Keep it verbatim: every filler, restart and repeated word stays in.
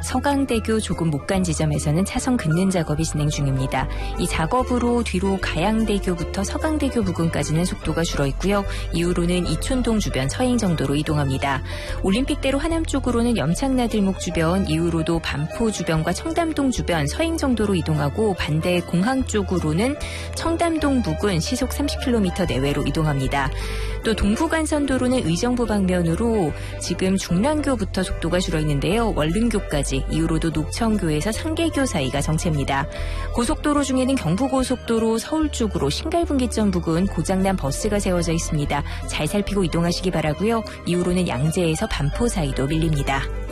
서강대교 조금 못 간 지점에서는 차선 긋는 작업이 진행 중입니다. 이 작업으로 뒤로 가양대교부터 서강대교 부근까지는 속도가 줄어 있고요. 이후로는 이촌동 주변 서행정도로 이동합니다. 올림픽대로 하남 쪽으로는 염창나들목 주변, 이후로도 반포 주변과 청담동 주변 서행정도로 이동하고 반대 공항 쪽으로는 청담동 부근 시속 삼십 킬로미터 내외로 이동합니다. 또 동부간선도로는 의정부 방면으로 지금 중랑교부터 속도가 줄어 있는데요. 월릉교까지, 이후로도 녹천교에서 상계교 사이가 정체입니다. 고속도로 중에는 경부고속도로 서울 쪽으로 신갈분기점 부근 고장난 버스가 세워져 있습니다. 잘 살피고 이동하시기 바라고요. 이후로는 양재에서 반포 사이도 밀립니다.